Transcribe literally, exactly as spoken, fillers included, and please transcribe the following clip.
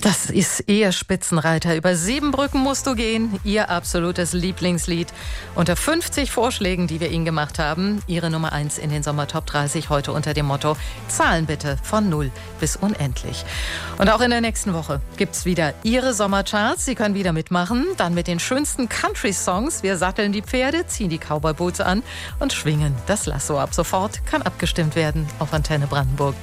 Das ist Ihr Spitzenreiter. Über sieben Brücken musst du gehen. Ihr absolutes Lieblingslied. Unter fünfzig Vorschlägen, die wir Ihnen gemacht haben. Ihre Nummer eins in den Sommertop dreißig. Heute unter dem Motto: Zahlen bitte von null bis unendlich. Und auch in der nächsten Woche gibt's wieder Ihre Sommercharts. Sie können wieder mitmachen. Dann mit den schönsten Country-Songs. Wir satteln die Pferde, ziehen die Cowboy-Boots an und schwingen das Lasso. Ab sofort kann abgestimmt werden auf Antenne Brandenburg.